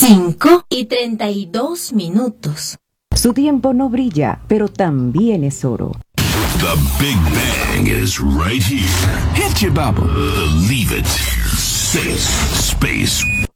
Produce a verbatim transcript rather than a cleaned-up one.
cinco y treinta y dos minutos. Su tiempo no brilla, pero también es oro. The Big Bang is right here. Hit you, Bubba. Believe it. Space. Space